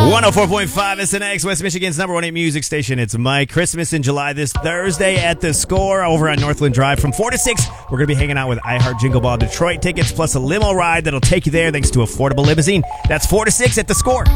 104.5 SNX, West Michigan's number one hit music station. It's Mike. Christmas in July this Thursday at the Score over on Northland Drive from 4 to 6. We're going to be hanging out with iHeart Jingle Ball Detroit tickets plus a limo ride that'll take you there thanks to Affordable Limousine. That's 4 to 6 at the Score.